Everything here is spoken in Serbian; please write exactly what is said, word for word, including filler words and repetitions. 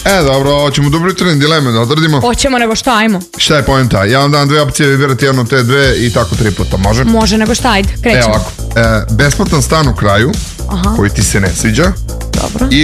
E, dobro, hoćemo dobro jutarnje dileme da odradimo. Hoćemo, nego šta, ajmo. Šta je poenta? Ja vam dam dve opcije, vi birate jednu od te dve i tako tri puta, može? Može, nego šta, ajde, krećemo. E, ovako, e, besplatan stan u kraju, Aha. koji ti se ne sviđa, Dobro. ili